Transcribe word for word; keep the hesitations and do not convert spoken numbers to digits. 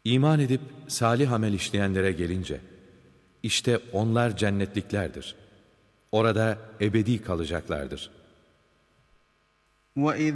İman edip salih amel işleyenlere gelince, işte onlar cennetliklerdir. Orada ebedi kalacaklardır. وَإِذْ